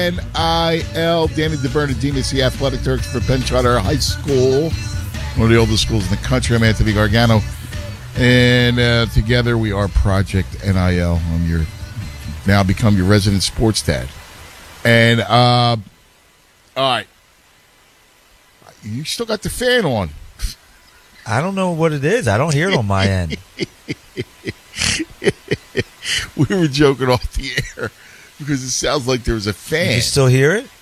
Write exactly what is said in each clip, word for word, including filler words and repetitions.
N I L, Danny DeBernardino, the athletic director for Penn Charter High School, one of the oldest schools in the country. I'm Anthony Gargano, and uh, together we are Project N I L. I'm your now become your resident sports dad. And, uh, all right, you still got the fan on. I don't know what it is. I don't hear it on my end. We were joking off the air because it sounds like there was a fan. You still hear it?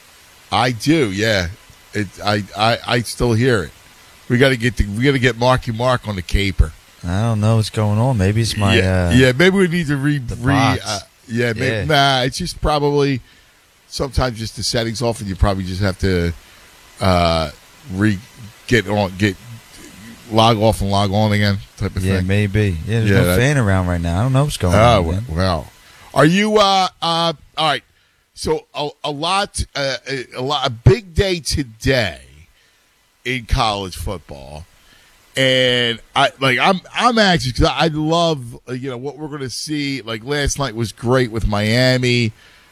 I do, yeah. It, I, I, I still hear it. We got to get the, we got to get Marky Mark on the caper. I don't know what's going on. Maybe it's my yeah. Uh, yeah maybe we need to re, the re uh, yeah, maybe, yeah. Nah. It's just probably sometimes just the settings off, and you probably just have to uh, re get on get. log off and log on again type of yeah, thing. Maybe. Yeah, there's yeah, no that, fan around right now. I don't know what's going oh, on. Oh, well. Are you, uh, uh, all right. So a, a lot, uh, a, a lot, a big day today in college football. And I, like, I'm, I'm anxious because I love, you know, what we're going to see. Like last night was great with Miami.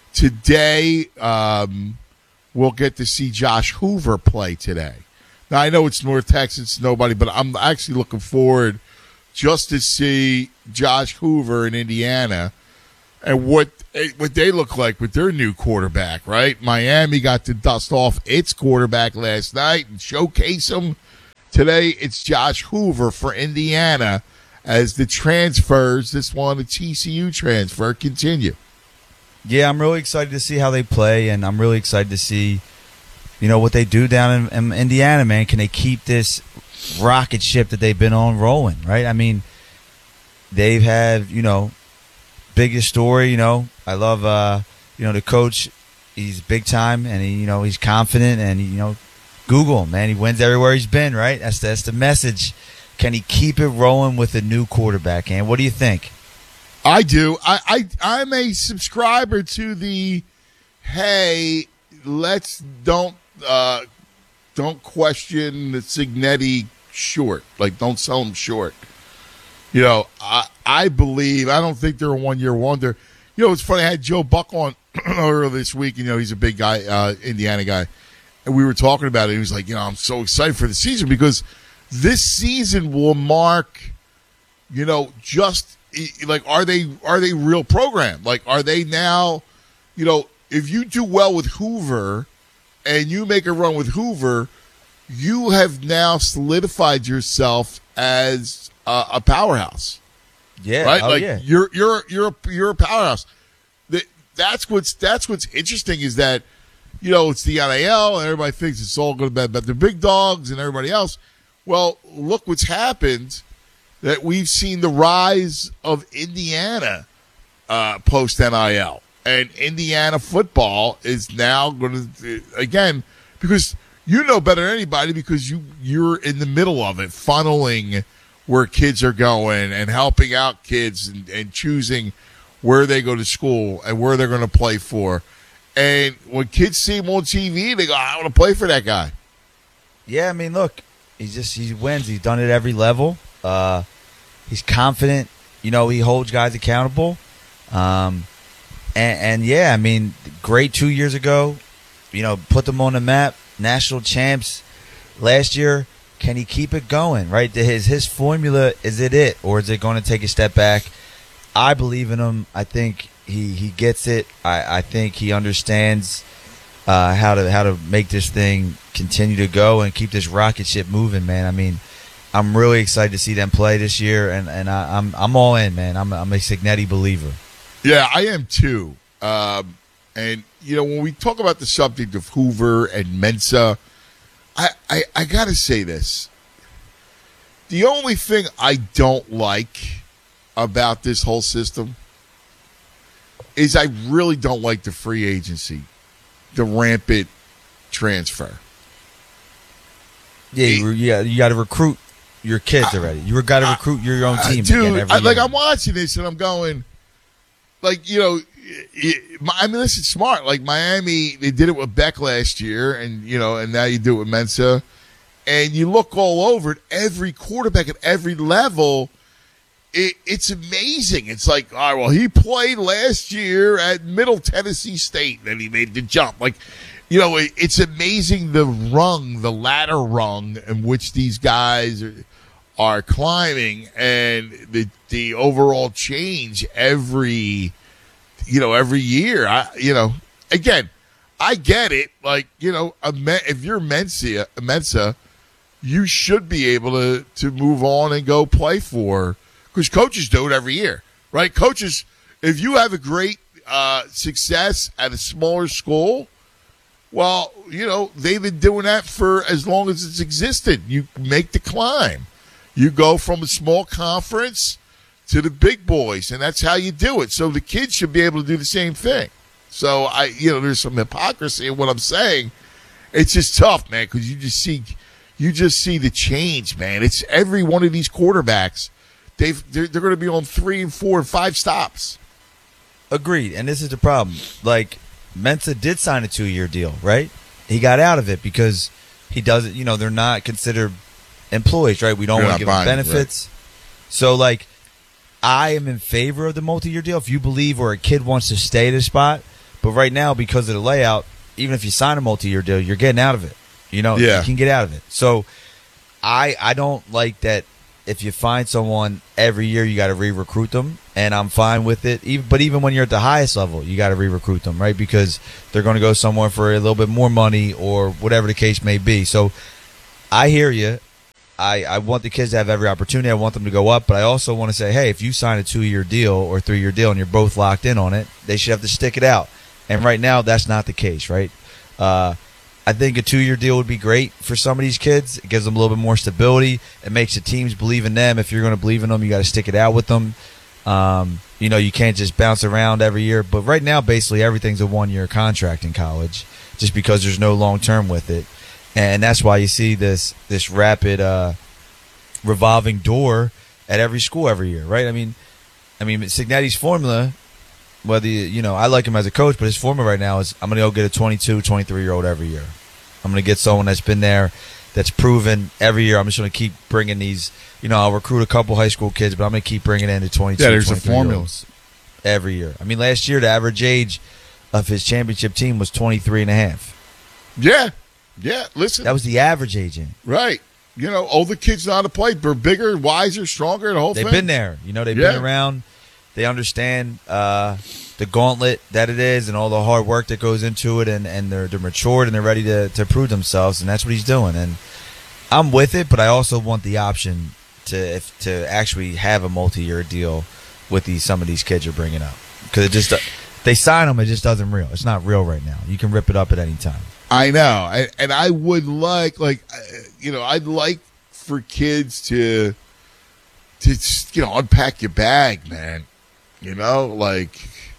Today, um, we'll get to see Josh Hoover play today. Now, I know it's North Texas, nobody, but I'm actually looking forward just to see Josh Hoover in Indiana and what what they look like with their new quarterback, right? Miami got to dust off its quarterback last night and showcase him. Today, it's Josh Hoover for Indiana as the transfers, this one, the T C U transfer, continue. Yeah, I'm really excited to see how they play, and I'm really excited to see you know, what they do down in, in Indiana, man. Can they keep this rocket ship that they've been on rolling, right? I mean, they've had, you know, biggest story, you know. I love, uh, you know, the coach. He's big time, and, he, you know, he's confident, and, he, you know, Google him, man. He wins everywhere he's been, right? That's, that's the message. Can he keep it rolling with a new quarterback, and what do you think? I do. I, I, I'm a subscriber to the, hey, let's don't, Uh, don't question the Cignetti short. Like, don't sell them short. You know, I I believe, I don't think they're a one-year wonder. You know, it's funny, I had Joe Buck on earlier this week, and, you know, he's a big guy, uh, Indiana guy, and we were talking about it. He was like, you know, I'm so excited for the season because this season will mark, you know, just, like, are they, are they real program? Like, are they now, you know, if you do well with Hoover and you make a run with Hoover, you have now solidified yourself as a, a powerhouse. Yeah, right. Oh, like yeah. you're you're you're a, you're a powerhouse. That that's what's that's what's interesting is that you know it's the N I L and everybody thinks it's all going to be about the big dogs and everybody else. Well, look what's happened. That we've seen the rise of Indiana uh, post N I L. And Indiana football is now going to, again, because you know better than anybody because you, you're in the middle of it, funneling where kids are going and helping out kids and, and choosing where they go to school and where they're going to play for. And when kids see him on T V, they go, I want to play for that guy. Yeah, I mean, look, he just he wins. He's done it at every level. Uh, he's confident. You know, he holds guys accountable. Um And, and yeah, I mean, great two years ago, you know, put them on the map, national champs last year. Can he keep it going, right? His, his formula, is it it, or is it going to take a step back? I believe in him. I think he, he gets it. I, I think he understands uh, how to how to make this thing continue to go and keep this rocket ship moving, man. I mean, I'm really excited to see them play this year, and, and I, I'm I'm all in, man. I'm, I'm a Cignetti believer. Yeah, I am too. Um, and, you know, when we talk about the subject of Hoover and Mensa, I, I, I got to say this. The only thing I don't like about this whole system is I really don't like the free agency, the rampant transfer. Yeah, you, you, got, you got to recruit your kids I, already. You got to recruit your own team. Dude, again every I, like, year. I'm watching this and I'm going, like, you know, I mean, this is smart. Like, Miami, they did it with Beck last year, and, you know, and now you do it with Mensa. And you look all over it, every quarterback at every level it, it's amazing. It's like, all right, well, he played last year at Middle Tennessee State, and he made the jump. Like, you know, it, it's amazing the rung, the ladder rung in which these guys are, are climbing, and the the overall change every, you know, every year. I, you know, again, I get it. Like, you know, a, if you're Mensa, Mensa, you should be able to to move on and go play for. Because coaches do it every year, right? Coaches, if you have a great uh, success at a smaller school, well, you know, they've been doing that for as long as it's existed. You make the climb. You go from a small conference to the big boys, and that's how you do it. So the kids should be able to do the same thing. So, I, you know, there's some hypocrisy in what I'm saying. It's just tough, man, because you just see, you just see the change, man. It's every one of these quarterbacks. They've, they're, they're going to be on three and four and five stops. Agreed. And this is the problem. Like, Mensa did sign a two-year deal, right? He got out of it because he doesn't, you know, they're not considered employees, right? We don't They're want to give them benefits. Right. So, like, I am in favor of the multi-year deal if you believe or a kid wants to stay at a spot. But right now, because of the layout, even if you sign a multi-year deal, you're getting out of it. You know, yeah. you can get out of it. So, I I don't like that. If you find someone every year, you got to re-recruit them, and I'm fine with it. Even, but even when you're at the highest level, you got to re-recruit them, right? Because they're going to go somewhere for a little bit more money or whatever the case may be. So I hear you. I, I want the kids to have every opportunity. I want them to go up, but I also want to say, hey, if you sign a two-year deal or three-year deal and you're both locked in on it, they should have to stick it out. And right now, that's not the case, right? Uh, I think a two-year deal would be great for some of these kids. It gives them a little bit more stability. It makes the teams believe in them. If you're going to believe in them, you got to stick it out with them. Um, you know, you can't just bounce around every year. But right now, basically, everything's a one-year contract in college just because there's no long-term with it. And that's why you see this this rapid uh, revolving door at every school every year, right? I mean, I mean, Cignetti's formula, whether you, you know, I like him as a coach, but his formula right now is I'm going to go get a twenty-two, twenty-three-year-old every year. I'm going to get someone that's been there, that's proven every year. I'm just going to keep bringing these, you know, I'll recruit a couple high school kids, but I'm going to keep bringing in the twenty-two, yeah, there's twenty-three-year-olds every year. I mean, last year, the average age of his championship team was twenty-three and a half. Yeah. Yeah, listen. That was the average age in. Right. You know, older kids know how to play. They're bigger, wiser, stronger, the whole they've thing. They've been there. You know, they've yeah. been around. They understand uh, the gauntlet that it is and all the hard work that goes into it, and, and they're, they're matured and they're ready to, to prove themselves, and that's what he's doing. And I'm with it, but I also want the option to if, to actually have a multi-year deal with these some of these kids you're bringing up. Because it just they sign them, it just doesn't real. It's not real right now. You can rip it up at any time. I know, and, and I would like, like, you know, I'd like for kids to, to, you know, unpack your bag, man. You know, like,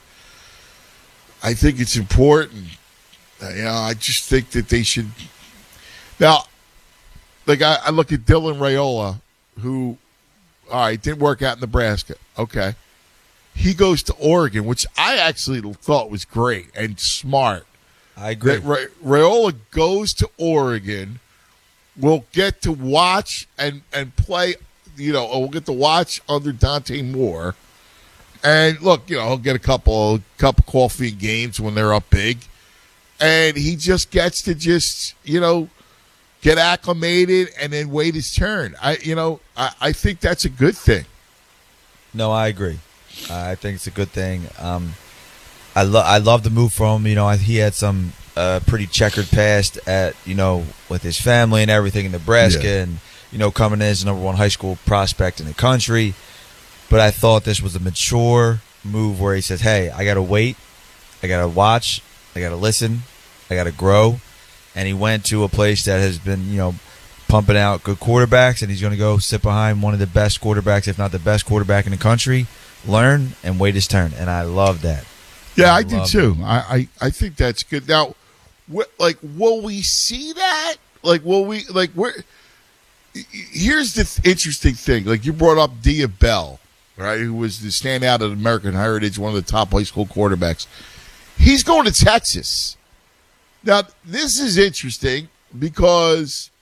I think it's important. You know, I just think that they should. Now, like, I, I look at Dylan Raiola, who, all right, didn't work out in Nebraska. Okay, he goes to Oregon, which I actually thought was great and smart. I agree. That Ray- Raiola goes to Oregon, will get to watch and, and play, you know, we'll get to watch under Dante Moore. And look, you know, he'll get a couple couple coffee games when they're up big. And he just gets to just, you know, get acclimated and then wait his turn. I you know, I, I think that's a good thing. No, I agree. I think it's a good thing. Um I love I love the move for him. You know, he had some uh, pretty checkered past at you know with his family and everything in Nebraska, yeah. and you know coming in as the number one high school prospect in the country. But I thought this was a mature move where he says, "Hey, I got to wait, I got to watch, I got to listen, I got to grow," and he went to a place that has been you know pumping out good quarterbacks, and he's going to go sit behind one of the best quarterbacks, if not the best quarterback in the country, learn and wait his turn, and I love that. Yeah, I, I do too. I, I, I think that's good. Now, wh- like, will we see that? Like, will we, like, where? Here's the th- interesting thing. Like, you brought up Dia Bell, right, who was the standout at American Heritage, one of the top high school quarterbacks. He's going to Texas. Now, this is interesting because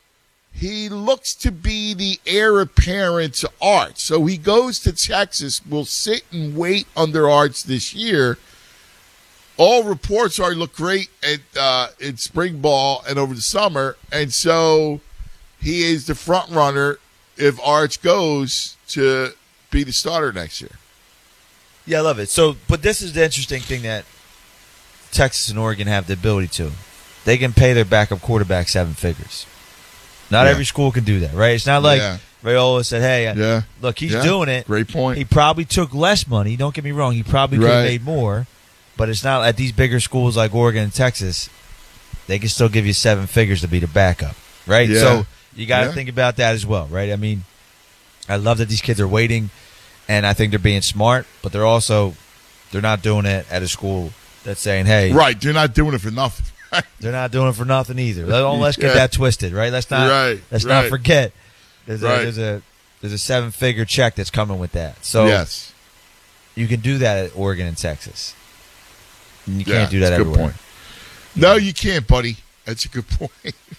he looks to be the heir apparent to Arch. So he goes to Texas, will sit and wait under Arch this year. All reports are look great at uh, in spring ball and over the summer, and so he is the front runner if Arch goes to be the starter next year. Yeah, I love it. So, but this is the interesting thing that Texas and Oregon have the ability to. They can pay their backup quarterback seven figures. Not Yeah. every school can do that, right? It's not like Yeah. Raiola said, hey, uh, Yeah. look, he's Yeah. doing it. Great point. He probably took less money. Don't get me wrong. He probably could have Right. made more. But it's not at these bigger schools like Oregon and Texas. They can still give you seven figures to be the backup, right? Yeah. So you got to Yeah. think about that as well, right? I mean, I love that these kids are waiting, and I think they're being smart, but they're also they're not doing it at a school that's saying, hey, Right, you're not doing it for nothing. they're not doing it for nothing either. Don't let's get Yeah. that twisted, right? Let's not Right, let's right. not forget there's a Right. there's a there's a seven figure check that's coming with that. So Yes. you can do that at Oregon and Texas. And you Yeah, can't do that that's a good everywhere. point. No, you can't, buddy. That's a good point.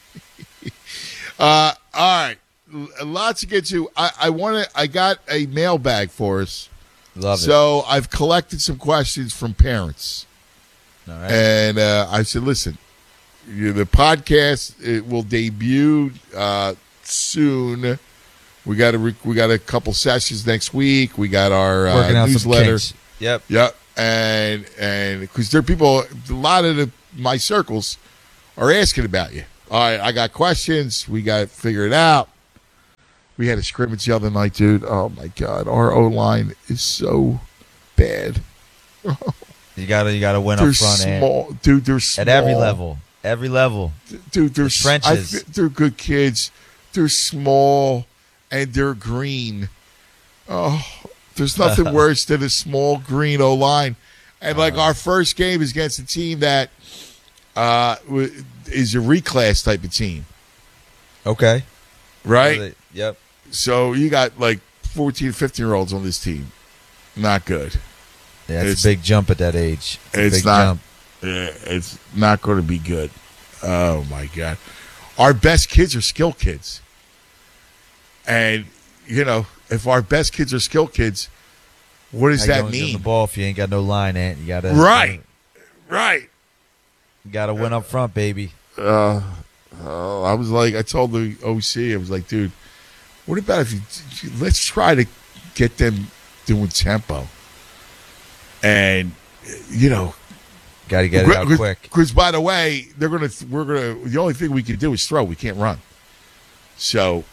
uh, all right. L- Lots to get to. I, I want to. I got a mailbag for us. Love it. So I've collected some questions from parents. All right. And uh, I said, listen, you, the podcast it will debut uh, soon. We got a re- we got a couple sessions next week. We got our uh, Working out some newsletter. kinks. Yep. Yep, and and because there are people, a lot of the, my circles are asking about you. All right, I got questions. We got to figure it out. We had a scrimmage the other night, dude. Oh my god, our O line is so bad. You gotta you gotta win They're up front and small, dude. They're small. at every level. Every level. dude. They're The trenches. I, fe- they're good kids. They're small and they're green. Oh, there's nothing worse than a small green O line. And like our first game is against a team that uh, w- is a reclass type of team, Okay. right? Yep. So you got like fourteen, fifteen year olds on this team. Not good. Yeah, It's- it's a big jump at that age. It's, a It's big not. jump. Uh, it's not going to be good. Oh my god, our best kids are skill kids, and you know if our best kids are skill kids, what does How you that gonna give them mean? the ball if you ain't got no line, Ant? You gotta Right, right. You gotta win up front, baby. Uh, uh, I was like, I told the O C, I was like, dude, what about if you let's try to get them doing tempo, and you know. Gotta get it out quick. Because by the way, they're gonna we're gonna the only thing we can do is throw. We can't run. So,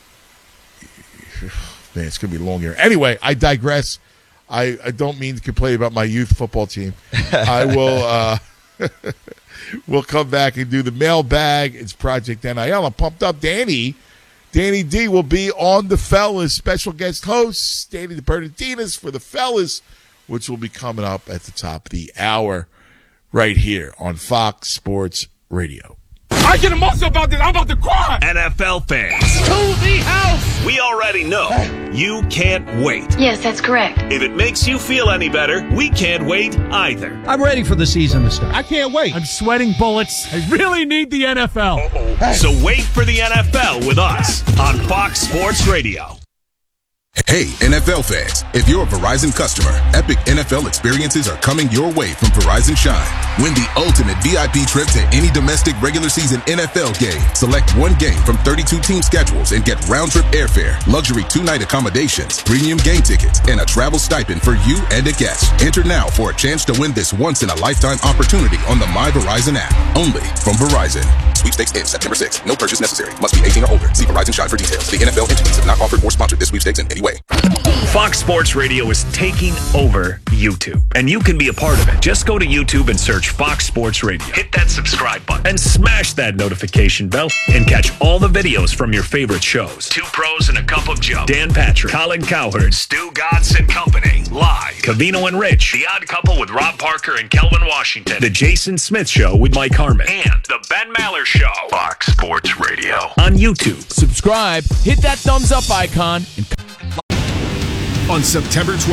man, it's gonna be a long year. Anyway, I digress. I, I don't mean to complain about my youth football team. I will. Uh, we'll come back and do the mailbag. It's Project N I L. I'm pumped up. Danny, Danny D will be on the Fellas special guest host, Danny the Bernardinas for the Fellas, which will be coming up at the top of the hour. Right here on Fox Sports Radio. I get emotional about this. I'm about to cry. N F L fans, To the house. we already know you can't wait. Yes, that's correct. If it makes you feel any better, we can't wait either. I'm ready for the season to start. I can't wait. I'm sweating bullets. I really need the N F L. So wait for the N F L with us on Fox Sports Radio. Hey, N F L fans, if you're a Verizon customer, epic N F L experiences are coming your way from Verizon Shine. Win the ultimate V I P trip to any domestic regular season N F L game. Select one game from thirty-two team schedules and get round-trip airfare, luxury two-night accommodations, premium game tickets, and a travel stipend for you and a guest. Enter now for a chance to win this once-in-a-lifetime opportunity on the My Verizon app. Only from Verizon. Sweepstakes ends September sixth. No purchase necessary. Must be eighteen or older. See Verizon Shine for details. The N F L entities have not offered or sponsored this sweepstakes in any way. Fox Sports Radio is taking over YouTube, and you can be a part of it. Just go to YouTube and search Fox Sports Radio. Hit that subscribe button and smash that notification bell and catch all the videos from your favorite shows. Two Pros and a Cup of Joe. Dan Patrick, Colin Cowherd, Stu Godson Company. Live. Cavino and Rich. The Odd Couple with Rob Parker and Kelvin Washington. The Jason Smith Show with Mike Harmon. And The Ben Maller Show. Fox Sports Radio. On YouTube. Subscribe, hit that thumbs up icon, and On September twelfth,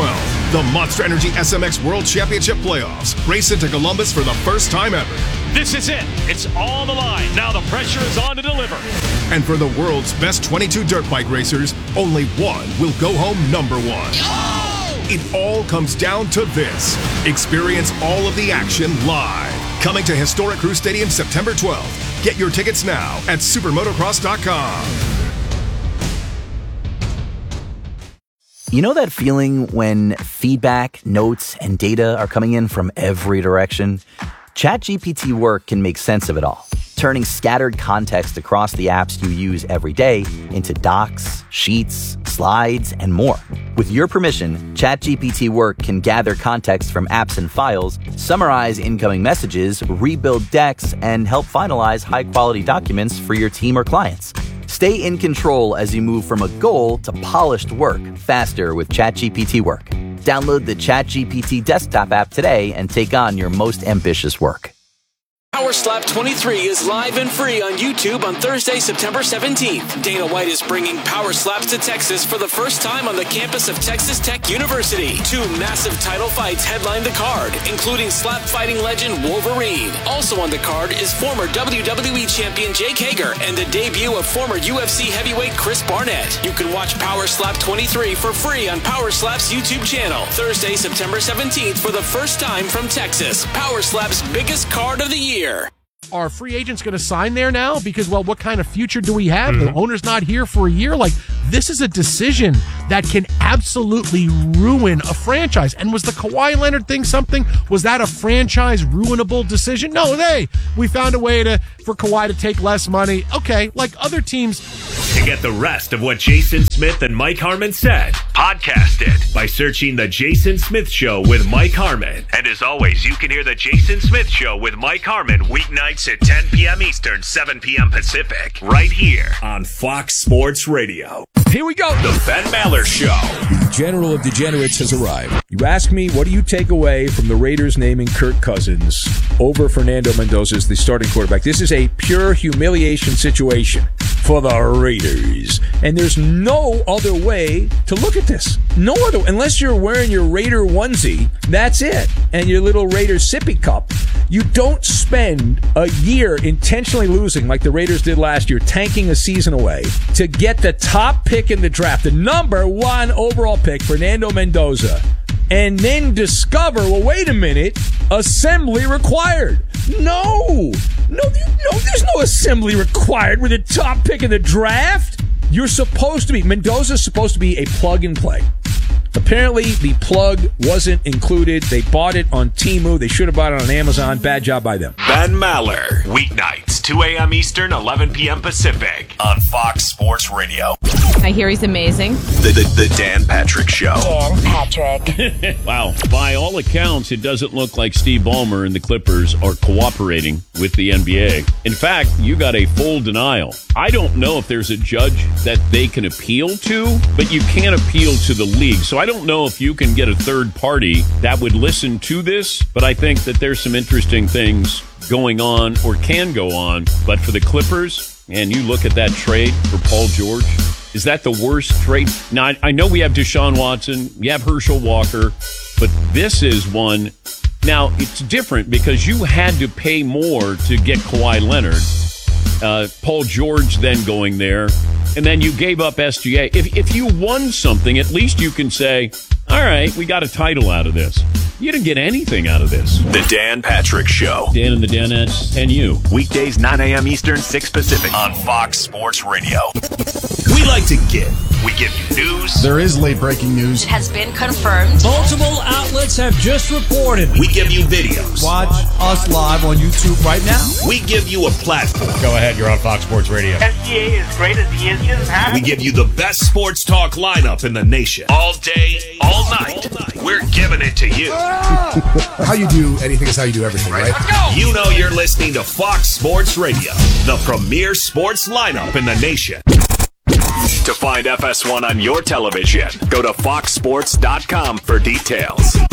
The Monster Energy S M X World Championship Playoffs. Race into Columbus for the first time ever. This is it. It's on the line. Now the pressure is on to deliver. And for the world's best twenty-two dirt bike racers, only one will go home number one. Oh! It all comes down to this. Experience all of the action live. Coming to Historic Crew Stadium September twelfth. Get your tickets now at supermotocross dot com. You know that feeling when feedback, notes, and data are coming in from every direction? ChatGPT Work can make sense of it all, turning scattered context across the apps you use every day into docs, sheets, slides, and more. With your permission, ChatGPT Work can gather context from apps and files, summarize incoming messages, rebuild decks, and help finalize high-quality documents for your team or clients. Stay in control as you move from a goal to polished work faster with ChatGPT Work. Download the ChatGPT desktop app today and take on your most ambitious work. Power Slap twenty-three is live and free on YouTube on Thursday, September seventeenth. Dana White is bringing Power Slaps to Texas for the first time on the campus of Texas Tech University. Two massive title fights headline the card, including slap fighting legend Wolverine. Also on the card is former W W E champion Jake Hager and the debut of former U F C heavyweight Chris Barnett. You can watch Power Slap twenty-three for free on Power Slap's YouTube channel. Thursday, September seventeenth for the first time from Texas. Power Slap's biggest card of the year. Are free agents going to sign there now? Because, well, what kind of future do we have? Mm-hmm. The owner's not here for a year. Like, this is a decision that can absolutely ruin a franchise. And was the Kawhi Leonard thing something? Was that a franchise ruinable decision? No, hey, we found a way to for Kawhi to take less money. Okay, like other teams. To get the rest of what Jason Smith and Mike Harmon said, podcast it by searching The Jason Smith Show with Mike Harmon. And as always, you can hear The Jason Smith Show with Mike Harmon weeknights at ten p.m. Eastern, seven p.m. Pacific, right here on Fox Sports Radio. Here we go. The Ben Maller Show. The General of Degenerates has arrived. You ask me, what do you take away from the Raiders naming Kirk Cousins over Fernando Mendoza as the starting quarterback? This is a pure humiliation situation for the Raiders. And there's no other way to look at this. No other, unless you're wearing your Raider onesie, that's it. And your little Raider sippy cup. You don't spend a year intentionally losing like the Raiders did last year, tanking a season away, to get the top pick in the draft, the number one overall pick, Fernando Mendoza, and then discover, well, wait a minute, assembly required. No, no, no, there's no assembly required with the top pick in the draft. You're supposed to be, Mendoza's supposed to be a plug and play. Apparently, the plug wasn't included. They bought it on Temu. They should have bought it on Amazon. Bad job by them. Ben Maller, weeknights, two a.m. Eastern, eleven p.m. Pacific, on Fox Sports Radio. I hear he's amazing. The, the, the Dan Patrick Show. Dan Patrick. Wow. By all accounts, it doesn't look like Steve Ballmer and the Clippers are cooperating with the N B A. In fact, you got a full denial. I don't know if there's a judge that they can appeal to, but you can't appeal to the league. So I don't know if you can get a third party that would listen to this, but I think that there's some interesting things going on or can go on. But for the Clippers, and you look at that trade for Paul George, is that the worst trade? Now, I know we have Deshaun Watson, we have Herschel Walker, but this is one. Now, it's different because you had to pay more to get Kawhi Leonard. Uh, Paul George then going there, and then you gave up S G A. If if you won something, at least you can say, all right, we got a title out of this. You didn't get anything out of this. The Dan Patrick Show. Dan and the Danettes and you. Weekdays, nine a.m. Eastern, six Pacific, on Fox Sports Radio. We like to give. We give you news. There is late breaking news. It has been confirmed. Multiple outlets have just reported. We give you videos. Watch us live on YouTube right now. We give you a platform. Go ahead, you're on Fox Sports Radio. S G A is great as he is. He doesn't have We give you the best sports talk lineup in the nation. All day, all night. All night. We're giving it to you. How you do anything is how you do everything, right? Let's go. You know you're listening to Fox Sports Radio, the premier sports lineup in the nation. To find F S one on your television, go to fox sports dot com for details.